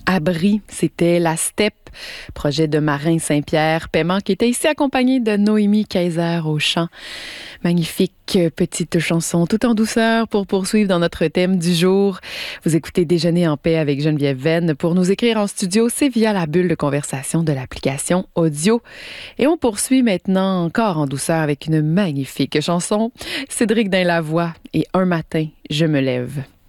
Abri, c'était La Steppe, projet de Marin Saint-Pierre, Paiement, qui était ici accompagné de Noémie Kaiser au chant. Magnifique petite chanson, tout en douceur pour poursuivre dans notre thème du jour. Vous écoutez Déjeuner en paix avec Geneviève Venn. Pour nous écrire en studio, c'est via la bulle de conversation de l'application audio. Et on poursuit maintenant encore en douceur avec une magnifique chanson. Cédric Dain Lavoie et Un matin, je me lève.